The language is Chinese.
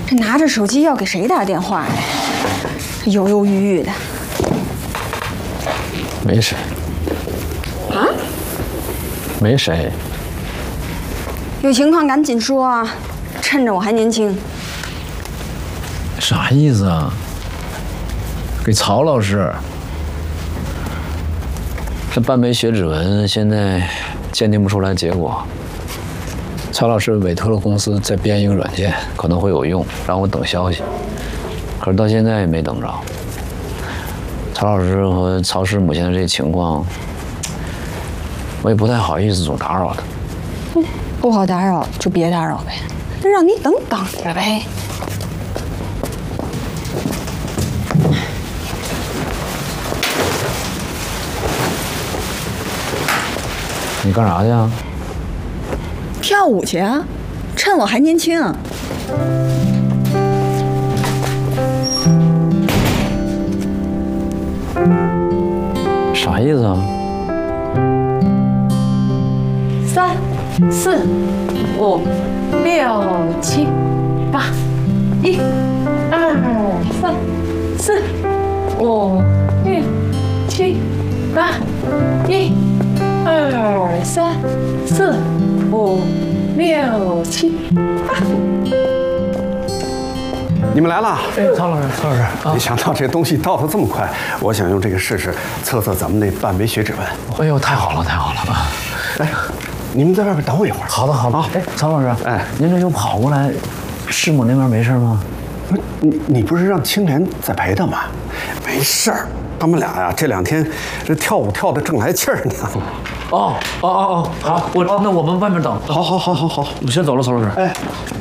这拿着手机要给谁打电话呀？犹犹豫豫的。 没谁。 啊？ 没谁。 有情况赶紧说啊，趁着我还年轻。 啥意思啊？给曹老师。这半枚血指纹现在鉴定不出来结果。曹老师委托了公司再编一个软件，可能会有用，让我等消息。可是到现在也没等着。曹老师和曹师母现在这情况，我也不太好意思总打扰他。 不好打扰就别打扰呗，那让你等着呗。 你干啥去啊？ 跳舞去啊，趁我还年轻。 啥意思啊 ？3、4、5、6、7、8，1、2、3、4、5、6、7、8，1、2、3、4、5、6、7、8。 你们来了！ 哎，曹老师， 没想到这东西到的这么快，我想用这个试试，测测咱们那半枚血指纹。 哎呦，太好了啊！ 哎，你们在外边等我一会儿。 好的啊。哎，曹老师， 哎， 您这又跑过来，师母那边没事吗？ 你不是让青莲在陪他吗？没事儿，他们俩呀这2天这跳舞跳的正来气儿呢。 好，那我们外面等。 好， 我先走了，曹老师。 哎。